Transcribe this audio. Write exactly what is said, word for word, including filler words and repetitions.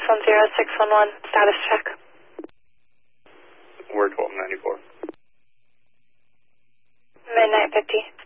one zero six one one, status check. We're twelve ninety-four. Midnight fifty.